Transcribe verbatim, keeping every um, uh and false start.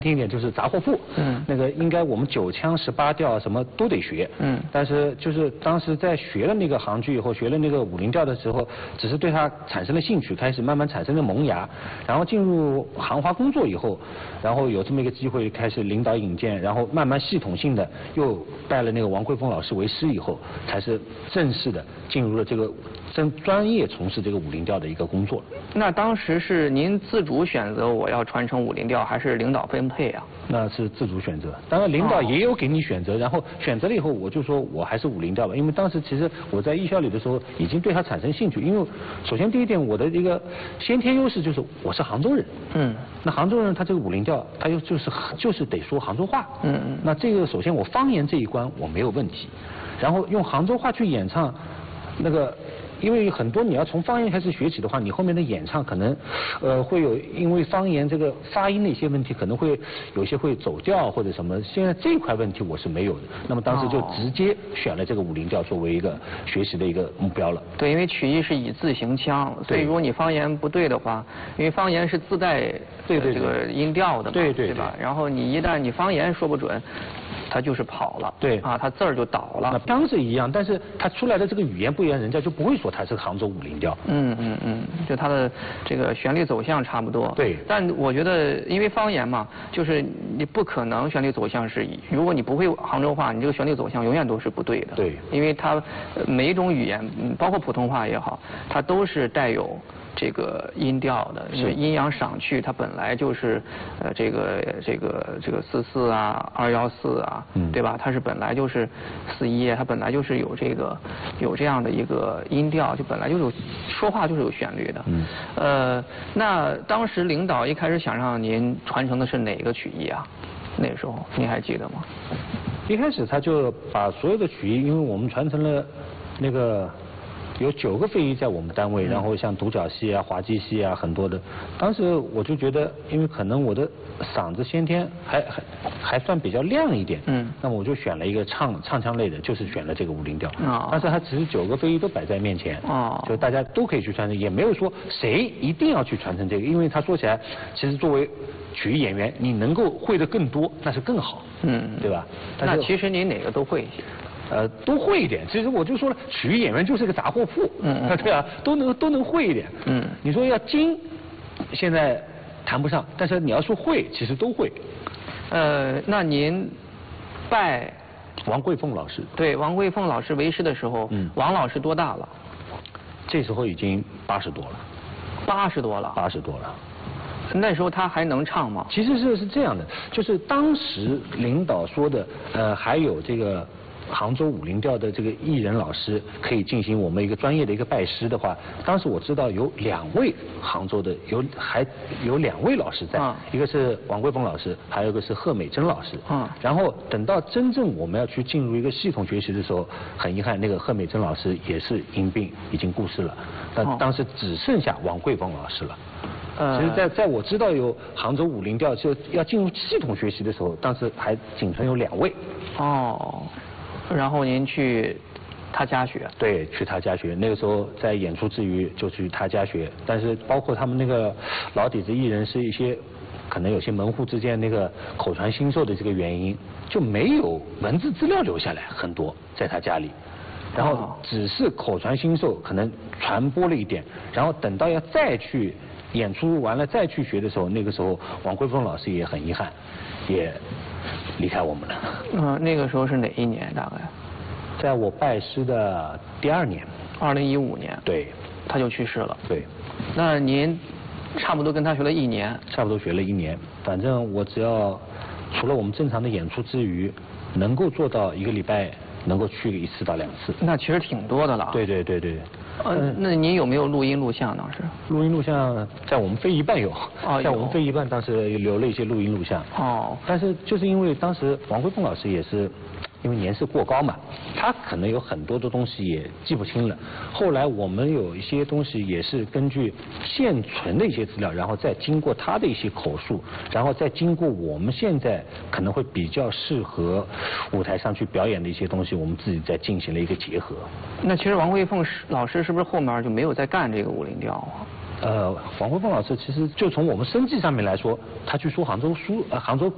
听一点就是杂货铺，嗯，那个应该我们九腔十八调什么都得学，嗯，但是就是当时在学了那个杭剧以后，学了那个武林调的时候，只是对它产生了兴趣，开始慢慢产生了萌芽，然后进入杭华工作以后，然后有这么一个机会开始领导引荐，然后慢慢系统性的又拜了那个王桂凤老师为师以后，才是正式的进入了这个真专业从事这个武林调的一个工作。 那当时是您自主选择我要传承武林调，还是领导分配啊？ 那是自主选择，当然领导也有给你选择，然后选择了以后，我就说我还是武林调吧，因为当时其实我在艺校里的时候已经对它产生兴趣，因为首先第一点我的一个先天优势就是我是杭州人，嗯，那杭州人他这个武林调他又就是就是得说杭州话，嗯嗯，那这个首先我方言这一关我没有问题，然后用杭州话去演唱，那个。因为很多你要从方言开始学起的话，你后面的演唱可能，呃，会有因为方言这个发音的一些问题，可能会有些会走调或者什么。现在这一块问题我是没有的。那么当时就直接选了这个武林调作为一个学习的一个目标了。 对，因为曲艺是以字行腔，所以如果你方言不对的话，因为方言是自带对对这个音调的嘛， 对对对吧？然后你一旦你方言说不准。他就是跑了， 对啊，他字儿就倒了。 那腔是一样，但是他出来的这个语言不一样，人家就不会说他是杭州武林调。 嗯嗯嗯，就他的这个旋律走向差不多。 对。 但我觉得，因为方言嘛，就是你不可能旋律走向是，如果你不会杭州话，你这个旋律走向永远都是不对的。 对。 因为它每一种语言，包括普通话也好，它都是带有。这个音调的，是阴阳赏去，它本来就是呃这个这个这个四四啊，二幺四啊，嗯，对吧？它是本来就是四一，它本来就是有这个有这样的一个音调，就本来就是有说话就是有旋律的。嗯，呃，那当时领导一开始想让您传承的是哪个曲艺啊？那时候您还记得吗？ 一开始他就把所有的曲艺，因为我们传承了那个。有九个非遗在我们单位，然后像独角戏啊、滑稽戏啊，很多的。当时我就觉得，因为可能我的嗓子先天还还还算比较亮一点，嗯，那么我就选了一个唱唱腔类的，就是选了这个武林调。哦。但是它只是九个非遗都摆在面前，哦，就大家都可以去传承，也没有说谁一定要去传承这个，因为他说起来，其实作为曲艺演员，你能够会的更多，那是更好，嗯，对吧？ 那其实你哪个都会一些。 呃，都会一点。其实我就说了，曲艺演员就是个杂货铺，嗯嗯，对啊，都能都能会一点。嗯，你说要精，现在谈不上，但是你要说会，其实都会。 呃，那您拜王桂凤老师？ 对，王桂凤老师为师的时候，嗯，王老师多大了？ 这时候已经八十多了。 八十多了。 八十多了。 那时候他还能唱吗？ 其实是是这样的，就是当时领导说的，呃，还有这个。杭州武林调的这个艺人老师可以进行我们一个专业的一个拜师的话，当时我知道有两位杭州的有还有两位老师在，啊、一个是王桂凤老师，还有一个是贺美珍老师。嗯、啊。然后等到真正我们要去进入一个系统学习的时候，很遗憾，那个贺美珍老师也是因病已经过世了，但当时只剩下王桂凤老师了。呃，其实在，在在我知道有杭州武林调就要进入系统学习的时候，当时还仅存有两位。 哦。然后您去他家学？ 对，去他家学。那个时候在演出之余就去他家学，但是包括他们那个老底子艺人是一些可能有些门户之间那个口传心授的这个原因，就没有文字资料留下来很多在他家里，然后只是口传心授可能传播了一点，然后等到要再去演出完了再去学的时候，那个时候王桂凤老师也很遗憾，也离开我们了。 嗯，那个时候是哪一年大概？ 在我拜师的第二年。 二零一五年。 对。 他就去世了。 对。 那您差不多跟他学了一年？ 差不多学了一年，反正我只要除了我们正常的演出之余，能够做到一个礼拜能够去一次到两次。 那其实挺多的了。 对对对对。 呃，那您有没有录音录像当时？ 录音录像在我们非遗办有，哦、在我们非遗办当时留了一些录音录像。哦。但是就是因为当时王桂凤老师也是。因为年事过高嘛，他可能有很多的东西也记不清了。后来我们有一些东西也是根据现存的一些资料，然后再经过他的一些口述，然后再经过我们现在可能会比较适合舞台上去表演的一些东西，我们自己再进行了一个结合。 那其实王桂凤老师是不是后面就没有再干这个武林调啊？ 呃，王桂凤老师其实就从我们生计上面来说，他去说杭州书，呃，杭州